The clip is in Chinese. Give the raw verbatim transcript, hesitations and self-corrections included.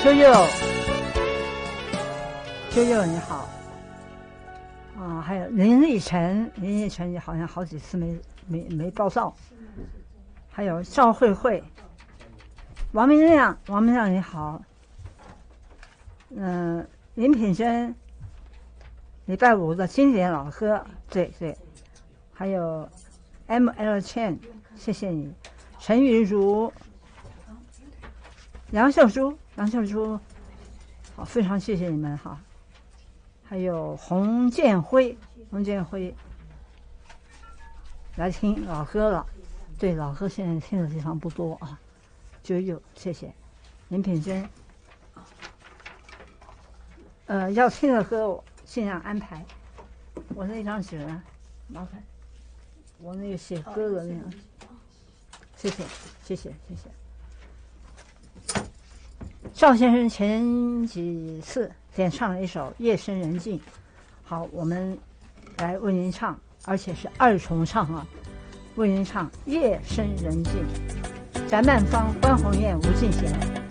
秋柚，秋柚你好。啊，还有林立晨，林立晨也好像好几次没没没报到。还有赵慧慧，王明亮，王明亮你好。嗯、呃，林品珍，礼拜五的经典老歌，对对。还有 M L Chen， 谢谢你。陈玉茹，杨秀珠，杨秀珠，好，非常谢谢你们哈。还有洪建辉，洪建辉来听老歌了，对，老歌现在听的地方不多啊，就有，谢谢。林品珍，呃，要听的歌我尽量安排。我那张纸呢？麻烦，我那个写歌的那个，谢谢，谢谢，谢谢。赵先生前几次演唱了一首《夜深人静》，好，我们来为您唱，而且是二重唱啊，为您唱《夜深人静》。翟曼芳、关宏燕、吴敬贤。